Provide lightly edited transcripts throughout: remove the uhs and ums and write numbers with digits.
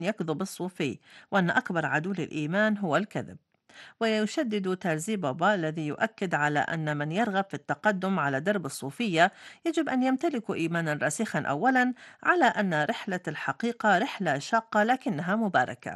يكذب الصوفي، وأن أكبر عدو للإيمان هو الكذب. ويشدد ترزي بابا الذي يؤكد على أن من يرغب في التقدم على درب الصوفية يجب أن يمتلك إيمانا راسخا أولا على أن رحلة الحقيقة رحلة شاقة لكنها مباركة.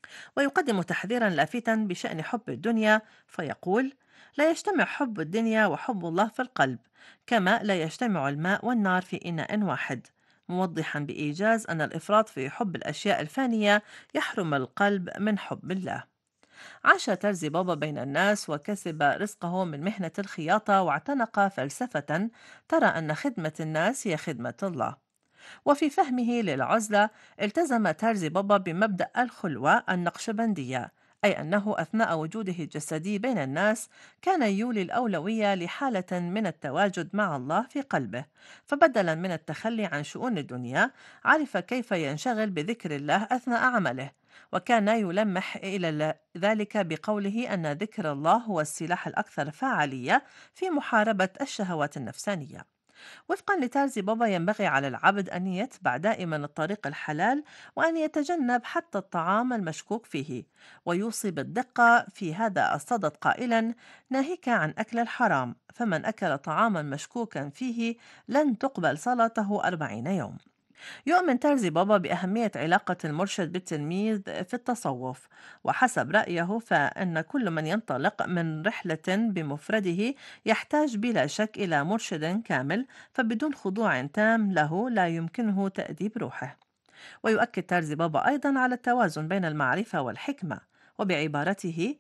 ويقدم تحذيرا لافتا بشأن حب الدنيا فيقول: لا يجتمع حب الدنيا وحب الله في القلب، كما لا يجتمع الماء والنار في إناء واحد، موضحا بإيجاز أن الإفراط في حب الأشياء الفانية يحرم القلب من حب الله. عاش ترزي بابا بين الناس وكسب رزقه من مهنة الخياطة، واعتنق فلسفة ترى أن خدمة الناس هي خدمة الله. وفي فهمه للعزلة التزم تارزي بابا بمبدأ الخلوة النقشبندية، أي أنه أثناء وجوده الجسدي بين الناس كان يولي الأولوية لحالة من التواجد مع الله في قلبه، فبدلا من التخلي عن شؤون الدنيا عرف كيف ينشغل بذكر الله أثناء عمله. وكان يلمح إلى ذلك بقوله أن ذكر الله هو السلاح الأكثر فعالية في محاربة الشهوات النفسانية. وفقا لتارزي بابا ينبغي على العبد أن يتبع دائما الطريق الحلال، وأن يتجنب حتى الطعام المشكوك فيه، ويوصي بالدقة في هذا الصدد قائلا: ناهيك عن أكل الحرام، فمن أكل طعاما مشكوكا فيه لن تقبل صلاته 40 يوم. يؤمن ترزي بابا بأهمية علاقة المرشد بالتلميذ في التصوف، وحسب رأيه فإن كل من ينطلق من رحلة بمفرده يحتاج بلا شك إلى مرشد كامل، فبدون خضوع تام له لا يمكنه تأديب روحه. ويؤكد ترزي بابا أيضا على التوازن بين المعرفة والحكمة، وبعبارته: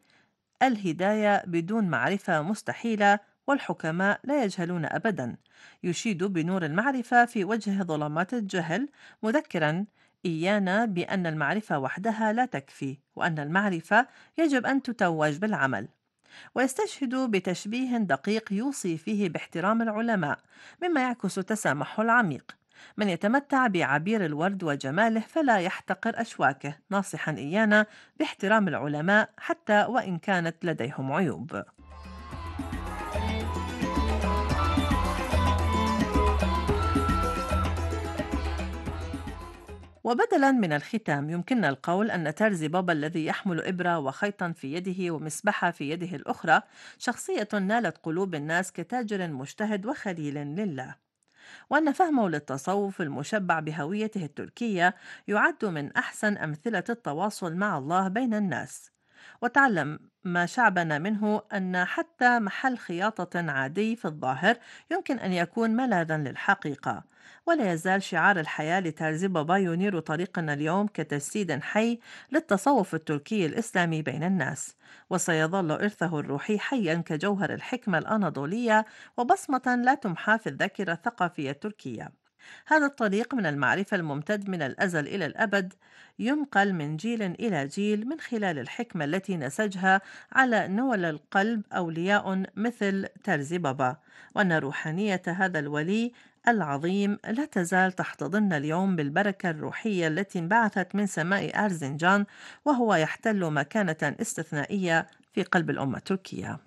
الهداية بدون معرفة مستحيلة، والحكماء لا يجهلون أبدا. يشيد بنور المعرفة في وجه ظلمات الجهل، مذكرا إيانا بأن المعرفة وحدها لا تكفي، وأن المعرفة يجب أن تتوج بالعمل. ويستشهد بتشبيه دقيق يوصي فيه باحترام العلماء، مما يعكس تسامحه العميق. من يتمتع بعبير الورد وجماله فلا يحتقر أشواكه، ناصحا إيانا باحترام العلماء حتى وإن كانت لديهم عيوب. وبدلا من الختام يمكننا القول أن ترزي بابا الذي يحمل إبرة وخيطا في يده ومسبحة في يده الأخرى شخصية نالت قلوب الناس كتاجر مجتهد وخليل لله، وأن فهمه للتصوف المشبع بهويته التركية يعد من أحسن أمثلة التواصل مع الله بين الناس. وتعلم ما شعبنا منه أن حتى محل خياطة عادي في الظاهر يمكن أن يكون ملاذا للحقيقة. ولا يزال شعار الحياة لتارزي بابا ينير طريقنا اليوم كتجسيد حي للتصوف التركي الإسلامي بين الناس، وسيظل إرثه الروحي حيا كجوهر الحكمة الأناضولية، وبصمة لا تمحى في الذاكرة الثقافية التركية. هذا الطريق من المعرفة الممتد من الأزل إلى الأبد ينقل من جيل إلى جيل من خلال الحكمة التي نسجها على نول القلب أولياء مثل ترزي بابا، وأن روحانية هذا الولي العظيم لا تزال تحتضن اليوم بالبركة الروحية التي انبعثت من سماء أرزنجان، وهو يحتل مكانة استثنائية في قلب الأمة التركية.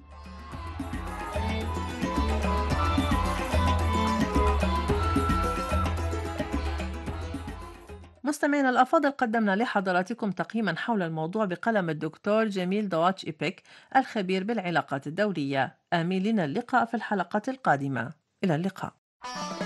مستمعينا الأفاضل، قدمنا لحضراتكم تقييما حول الموضوع بقلم الدكتور جميل دواتش إيبك الخبير بالعلاقات الدولية. آملين اللقاء في الحلقة القادمة. إلى اللقاء.